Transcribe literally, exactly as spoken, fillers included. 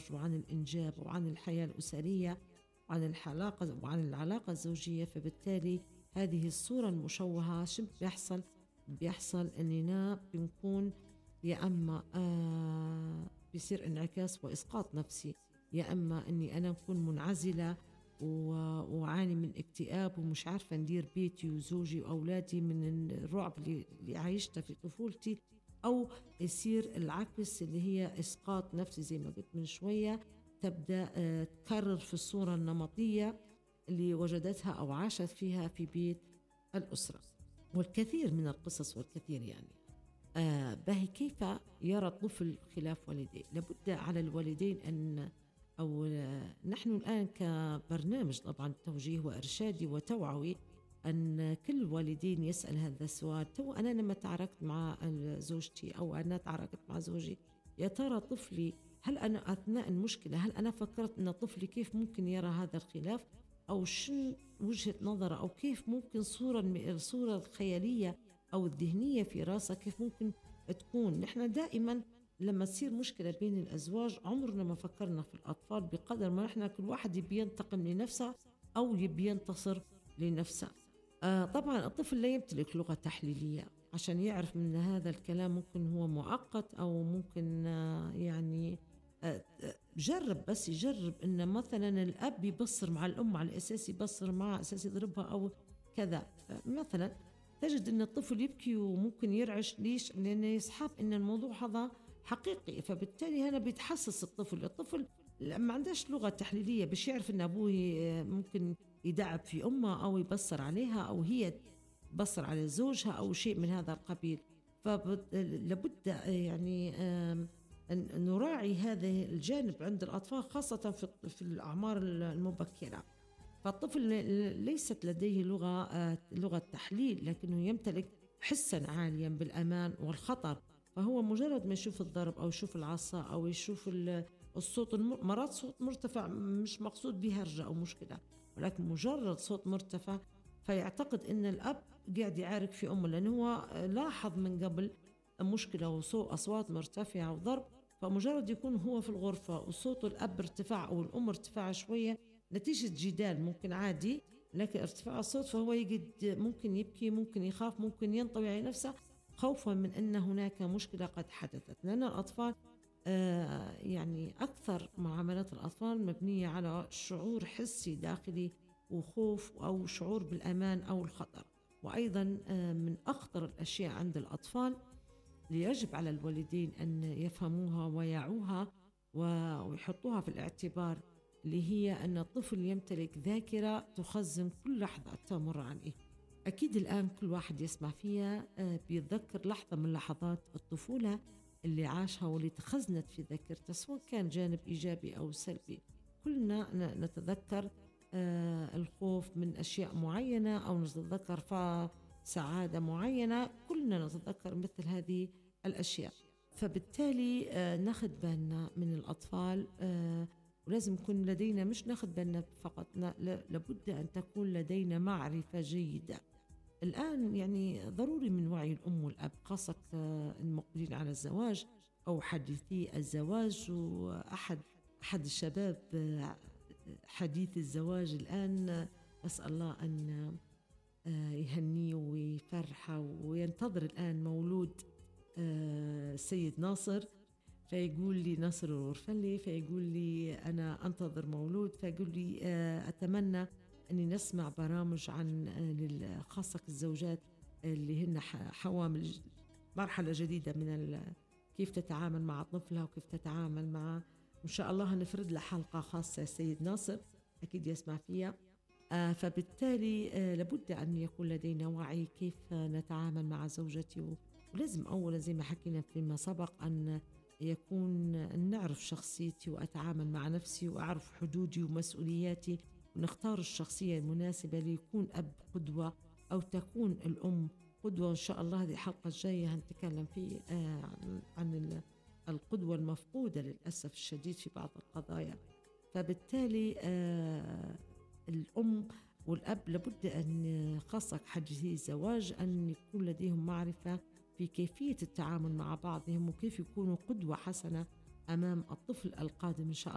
الزواج وعن الإنجاب وعن الحياة الأسرية وعن العلاقة وعن العلاقة الزوجية. فبالتالي هذه الصورة المشوهة شو بيحصل؟ بيحصل إننا بنكون يا أما آه بيصير انعكاس وإسقاط نفسي، يا أما أني أنا أكون منعزلة وعاني من اكتئاب ومش عارفة ندير بيتي وزوجي وأولادي من الرعب اللي عايشته في طفولتي، أو يصير العكس اللي هي إسقاط نفسي زي ما قلت من شوية، تبدأ آه تكرر في الصورة النمطية اللي وجدتها أو عاشت فيها في بيت الأسرة. والكثير من القصص والكثير يعني آه باهي كيف يرى الطفل خلاف والديه. لابد على الوالدين أن أو آه نحن الآن كبرنامج طبعا توجيه وإرشادي وتوعوي أن كل والدين يسأل هذا السؤال. تو أنا لما تعاركت مع زوجتي أو أنا تعاركت مع زوجي، يا ترى طفلي هل أنا أثناء المشكلة هل أنا فكرت أن طفلي كيف ممكن يرى هذا الخلاف، أو شن وجهة نظره، أو كيف ممكن صورة الصورة الخيالية أو الذهنية في راسه كيف ممكن تكون. نحن دائما لما تصير مشكلة بين الأزواج عمرنا ما فكرنا في الأطفال بقدر ما نحن كل واحد يبي ينتقم لنفسه أو يبي ينتصر لنفسه. آه طبعا الطفل لا يمتلك لغة تحليلية عشان يعرف من هذا الكلام ممكن هو مؤقت أو ممكن آه يعني آه جرب بس يجرب إن مثلا الأب يبصر مع الأم على الأساس يبصر معها أساس يضربها أو كذا. مثلا تجد أن الطفل يبكي وممكن يرعش. ليش؟ لأنه يسحب أن الموضوع هذا حقيقي. فبالتالي هنا بيتحسس الطفل الطفل ما عندهش لغة تحليلية باش يعرف أن أبوه ممكن يدعب في أمه أو يبصر عليها أو هي تبصر على زوجها أو شيء من هذا القبيل. فلابد يعني أن نراعي هذا الجانب عند الأطفال خاصة في الأعمار المبكرة. فالطفل ليست لديه لغة لغة تحليل لكنه يمتلك حسا عاليا بالأمان والخطر. فهو مجرد ما يشوف الضرب أو يشوف العصا أو يشوف الصوت مرات صوت مرتفع مش مقصود به هرجة أو مشكلة، ولكن مجرد صوت مرتفع فيعتقد أن الأب قاعد يعارك في أمه، لأنه هو لاحظ من قبل مشكلة وصوت أصوات مرتفعة وضرب. فمجرد يكون هو في الغرفة وصوت الأب ارتفاع أو الأم ارتفاع شوية نتيجة جدال ممكن عادي، لكن ارتفاع الصوت فهو يجد ممكن يبكي ممكن يخاف ممكن ينطوي على نفسه خوفا من أن هناك مشكلة قد حدثت. لأن الأطفال آه يعني أكثر معاملات الأطفال مبنية على شعور حسي داخلي وخوف أو شعور بالأمان أو الخطر. وأيضا آه من أخطر الأشياء عند الأطفال ليجب على الوالدين أن يفهموها ويعوها ويحطوها في الاعتبار، اللي هي أن الطفل يمتلك ذاكرة تخزن كل لحظة تمر عليه. أكيد الآن كل واحد يسمع فيها بيتذكر لحظة من لحظات الطفولة اللي عاشها واللي تخزنت في ذاكرته سواء كان جانب إيجابي أو سلبي. كلنا نتذكر الخوف من أشياء معينة أو نتذكر سعادة معينة، كلنا نتذكر مثل هذه الأشياء. فبالتالي ناخد بالنا من الأطفال، ولازم يكون لدينا مش ناخد بالنا فقط، لابد أن تكون لدينا معرفة جيدة. الآن يعني ضروري من وعي الأم والأب خاصة المقبلين على الزواج أو حديثي الزواج. وأحد أحد الشباب حديث الزواج الآن أسأل الله أن يهنيه ويفرحه وينتظر الآن مولود السيد ناصر، فيقول لي ناصر الورفلي، فيقول لي أنا أنتظر مولود، فيقول لي أتمنى أني نسمع برامج عن خاصة الزوجات اللي هن حوامل مرحلة جديدة من كيف تتعامل مع طفلها وكيف تتعامل مع، إن شاء الله نفرد له حلقة خاصة السيد ناصر أكيد يسمع فيها. آه فبالتالي آه لابد أن يكون لدينا وعي كيف نتعامل مع زوجتي، ولازم أولا زي ما حكينا فيما سبق أن يكون أن نعرف شخصيتي وأتعامل مع نفسي وأعرف حدودي ومسؤولياتي، ونختار الشخصية المناسبة ليكون أب قدوة أو تكون الأم قدوة. إن شاء الله هذه الحلقة الجاية هنتكلم فيه آه عن القدوة المفقودة للأسف الشديد في بعض القضايا. فبالتالي آه الأم والأب لابد أن خاصة حديثي الزواج أن يكون لديهم معرفة في كيفية التعامل مع بعضهم وكيف يكونوا قدوة حسنة أمام الطفل القادم إن شاء الله.